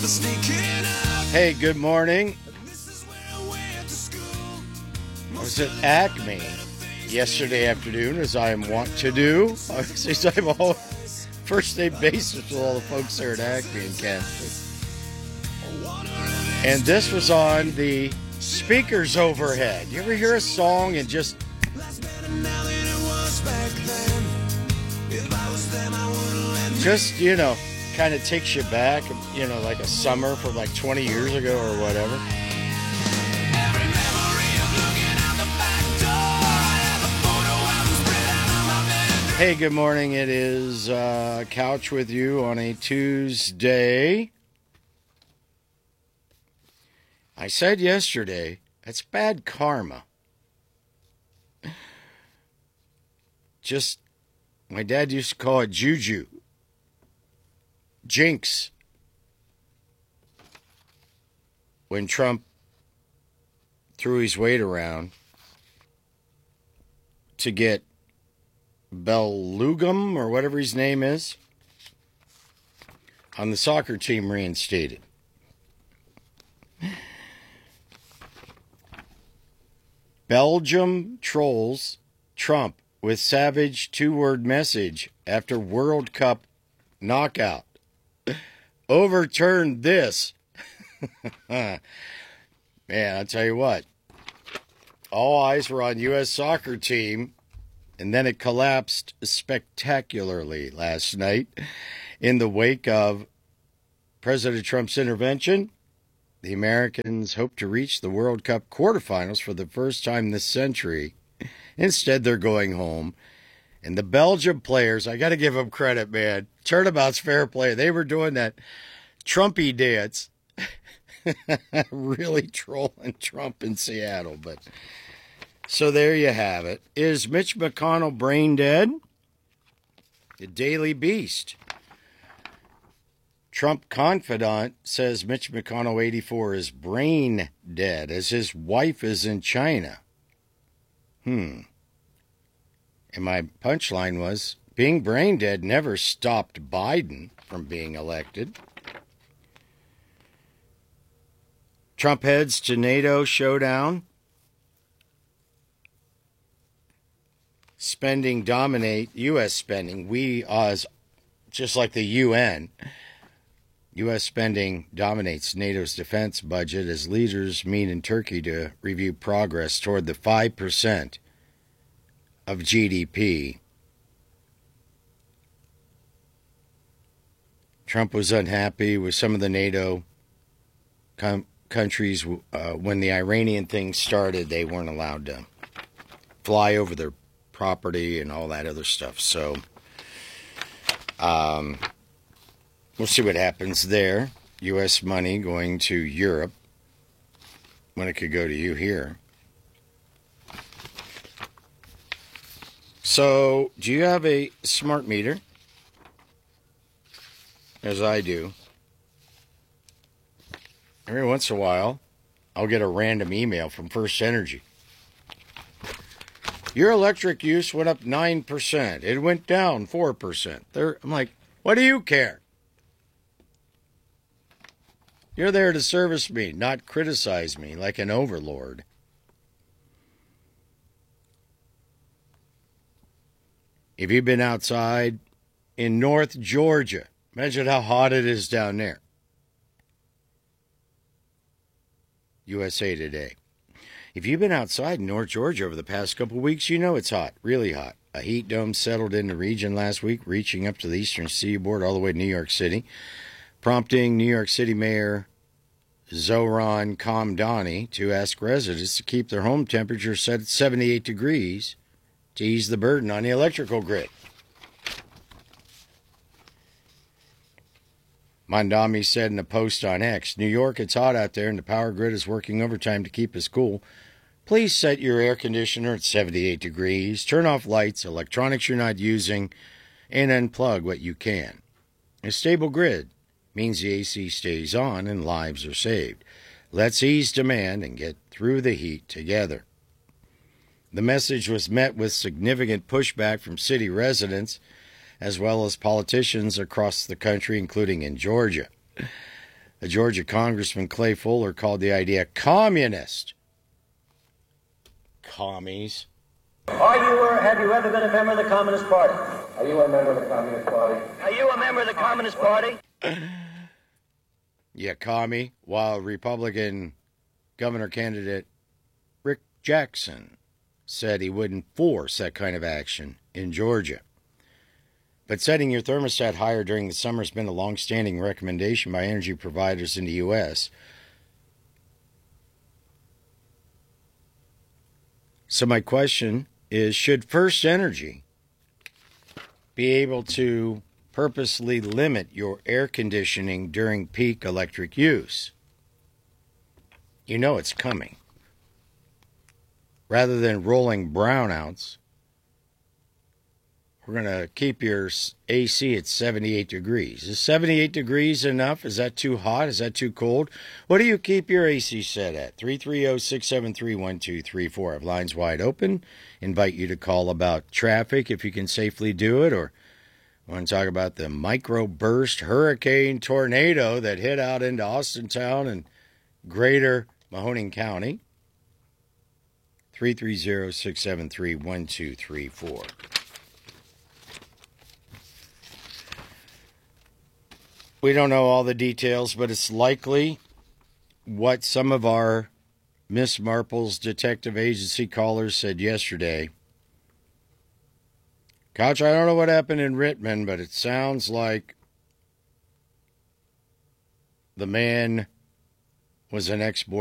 Hey, good morning. I was at Acme yesterday afternoon, as I am wont to do. Since I'm all first name basis with all the folks there at Acme in Kansas. And this was on the speakers overhead. You ever hear a song and just kind of takes you back, like a summer from like 20 years ago or whatever. Hey, good morning. It is Couch with you on a Tuesday. I said yesterday, that's bad karma. My dad used to call it juju. Jinx. When Trump threw his weight around to get Belugum, or whatever his name is, on the soccer team reinstated. Belgium trolls Trump with savage two-word message after World Cup knockout. Overturned this. Man, I'll tell you what. All eyes were on U.S. soccer team, and then it collapsed spectacularly last night in the wake of President Trump's intervention. The Americans hope to reach the World Cup quarterfinals for the first time this century. Instead, they're going home. And the Belgium players, I got to give them credit, man. Turnabout's fair play. They were doing that Trumpy dance. Really trolling Trump in Seattle. But so there you have it. Is Mitch McConnell brain dead? The Daily Beast. Trump confidant says Mitch McConnell, 84, is brain dead as his wife is in China. And my punchline was, being brain dead never stopped Biden from being elected. Trump heads to NATO showdown. Spending dominate, U.S. spending. We, as just like the UN, U.S. spending dominates NATO's defense budget as leaders meet in Turkey to review progress toward the 5% of GDP. Trump was unhappy with some of the NATO countries. When the Iranian thing started, they weren't allowed to fly over their property and all that other stuff. So we'll see what happens there. U.S. money going to Europe when it could go to you here. So, do you have a smart meter? As I do. Every once in a while, I'll get a random email from First Energy. Your electric use went up 9%. It went down 4%. I'm like, what do you care? You're there to service me, not criticize me like an overlord. If you've been outside in North Georgia, imagine how hot it is down there. USA Today. If you've been outside in North Georgia over the past couple of weeks, you know it's hot, really hot. A heat dome settled in the region last week, reaching up to the eastern seaboard all the way to New York City, prompting New York City Mayor Zohran Mamdani to ask residents to keep their home temperature set at 78 degrees to ease the burden on the electrical grid. Mamdani said in a post on X, New York, it's hot out there and the power grid is working overtime to keep us cool. Please set your air conditioner at 78 degrees, turn off lights, electronics you're not using, and unplug what you can. A stable grid means the AC stays on and lives are saved. Let's ease demand and get through the heat together. The message was met with significant pushback from city residents as well as politicians across the country, including in Georgia. A Georgia Congressman, Clay Fuller, called the idea communist. Commies. Have you ever been a member of the Communist Party? Are you a member of the Communist Party? Are you a member of the Communist Party? Yeah, commie. While Republican governor candidate Rick Jackson said he wouldn't force that kind of action in Georgia. But setting your thermostat higher during the summer has been a long-standing recommendation by energy providers in the U.S. So my question is, should First Energy be able to purposely limit your air conditioning during peak electric use? You know it's coming. Rather than rolling brownouts, we're going to keep your AC at 78 degrees. Is 78 degrees enough? Is that too hot? Is that too cold? What do you keep your AC set at? 330-673-1234. I have lines wide open. Invite you to call about traffic if you can safely do it, or I want to talk about the microburst hurricane tornado that hit out into Austintown and greater Mahoning County. 330-673-1234. We don't know all the details, but it's likely what some of our Miss Marple's detective agency callers said yesterday. Couch, I don't know what happened in Rittman, but it sounds like the man was an ex-boyfriend.